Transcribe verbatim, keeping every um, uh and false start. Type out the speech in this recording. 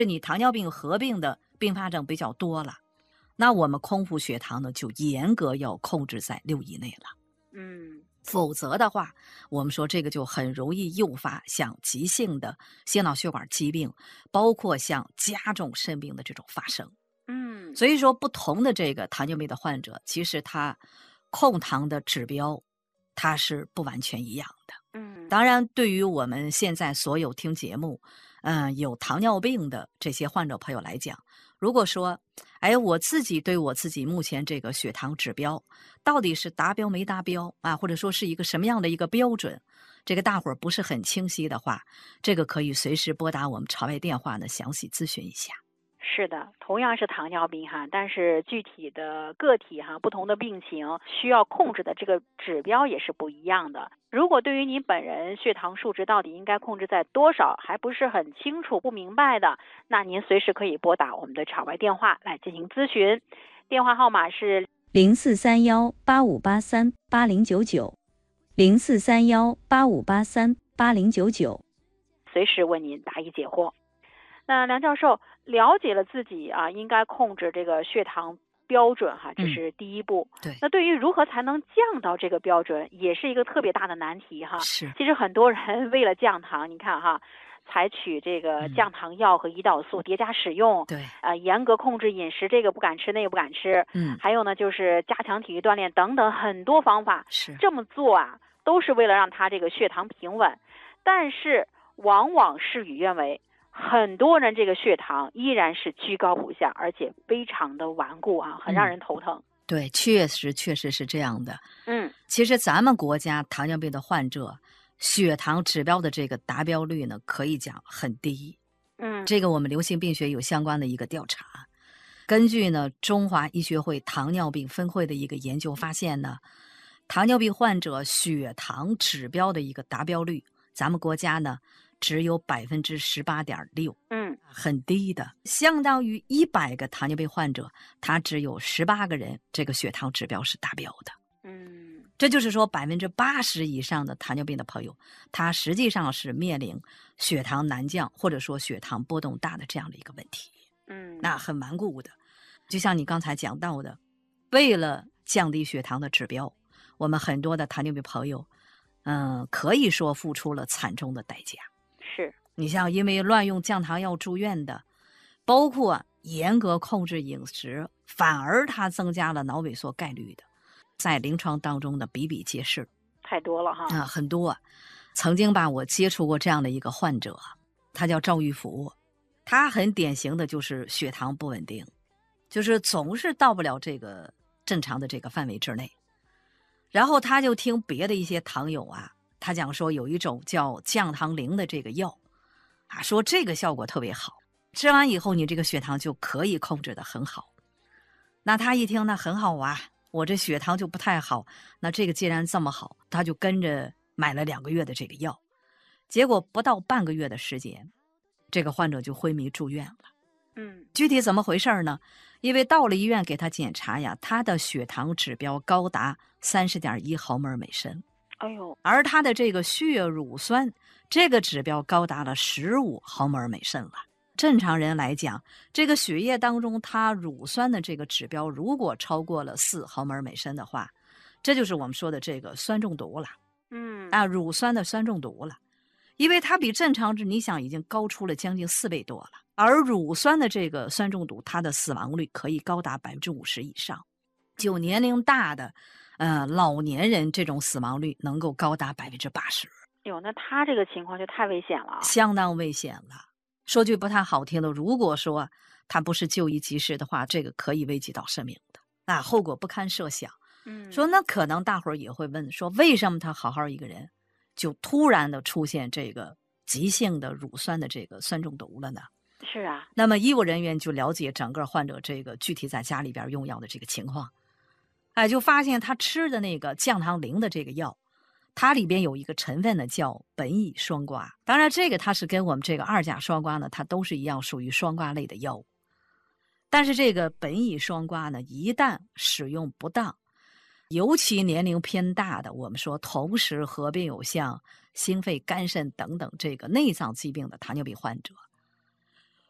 你糖尿病合并的并发症比较多了，那我们空腹血糖呢就严格要控制在六以内了。 嗯， 否则的话，我们说这个就很容易诱发像急性的心脑血管疾病，包括像加重肾病的这种发生。 嗯， 所以说，不同的这个糖尿病的患者，其实他控糖的指标，它是不完全一样的。 嗯， 当然，对于我们现在所有听节目，嗯、有糖尿病的这些患者朋友来讲，如果说，哎，我自己对我自己目前这个血糖指标到底是达标没达标啊，或者说是一个什么样的一个标准，这个大伙儿不是很清晰的话，这个可以随时拨打我们朝外电话呢，详细咨询一下。 是的，同样是糖尿病哈，但是具体的个体哈，不同的病情需要控制的这个指标也是不一样的。如果对于你本人血糖数值到底应该控制在多少还不是很清楚、不明白的，那您随时可以拨打我们的场外电话来进行咨询，电话号码是零四三幺八五八三八零九九，零四三幺八五八三八零九九， 随时为您答疑解惑。那梁教授了解了自己啊应该控制这个血糖标准哈，这是第一步。 嗯、对。 那对于如何才能降到这个标准，也是一个特别大的难题哈。 是。 其实很多人为了降糖，你看哈，采取这个降糖药和胰岛素叠加使用， 嗯、对， 呃，严格控制饮食，这个不敢吃，那个不敢吃， 嗯， 还有呢就是加强体育锻炼等等很多方法。 是这么做啊，都是为了让他这个血糖平稳，但是往往事与愿违。很多人这个血糖依然是居高不下，而且非常的顽固啊，很让人头疼。嗯、 对，确实确实是这样的。 嗯， 其实咱们国家糖尿病的患者血糖指标的这个达标率呢，可以讲很低。 嗯， 这个我们流行病学有相关的一个调查，根据呢中华医学会糖尿病分会的一个研究发现呢，糖尿病患者血糖指标的一个达标率，咱们国家呢只有百分之十八点六， 嗯， 很低的，相当于一百个糖尿病患者，他只有十八个人这个血糖指标是达标的。 嗯， 这就是说百分之八十以上的糖尿病的朋友，他实际上是面临血糖难降，或者说血糖波动大的这样的一个问题。 嗯， 那很顽固的，就像你刚才讲到的，为了降低血糖的指标，我们很多的糖尿病朋友，嗯、呃，可以说付出了惨重的代价。 是你像因为乱用降糖药住院的，包括严格控制饮食，反而它增加了脑萎缩概率的，在临床当中的比比皆是， 太多了哈。 啊，很多啊。曾经吧，我接触过这样的一个患者，他叫赵玉福，他很典型的就是血糖不稳定，就是总是到不了这个正常的这个范围之内。然后他就听别的一些糖友啊，他讲说有一种叫降糖灵的这个药啊，说这个效果特别好，吃完以后你这个血糖就可以控制得很好。那他一听那很好啊，我这血糖就不太好，那这个既然这么好，他就跟着买了两个月的这个药。结果不到半个月的时间，这个患者就昏迷住院了。 嗯， 具体怎么回事呢？因为到了医院给他检查呀，他的血糖指标高达 三十点一 毫摩尔每升。 哎呦， 而他的这个血乳酸这个指标高达了十五毫摩尔每升了。正常人来讲，这个血液当中它乳酸的这个指标如果超过了四毫摩尔每升的话，这就是我们说的这个酸中毒了。 嗯， 啊，乳酸的酸中毒了。因为它比正常值你想已经高出了将近四倍多了，而乳酸的这个酸中毒，它的死亡率可以高达百分之五十以上，就年龄大的，呃，老年人这种死亡率能够高达百分之八十。 哟，那他这个情况就太危险了， 相当危险了。说句不太好听的，如果说他不是就医及时的话，这个可以危及到生命的，啊，后果不堪设想。 嗯， 说那可能大伙儿也会问，说为什么他好好一个人，就突然的出现这个急性的乳酸的这个酸中毒了呢？ 是啊， 那么医务人员就了解整个患者这个具体在家里边用药的这个情况，哎，就发现他吃的那个降糖灵的这个药，它里边有一个成分呢叫苯乙双胍。当然这个它是跟我们这个二甲双胍呢，它都是一样属于双胍类的药物。但是这个苯乙双胍呢，一旦使用不当，尤其年龄偏大的，我们说同时合并有像心肺、肝肾等等这个内脏疾病的糖尿病患者，